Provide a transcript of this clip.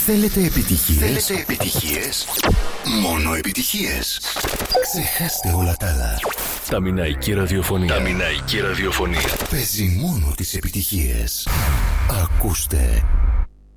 Θέλετε επιτυχίες? Μόνο επιτυχίες. Ξεχάστε όλα τα άλλα. Τα μηναϊκή ραδιοφωνία. Παίζει μόνο τις επιτυχίες. Ακούστε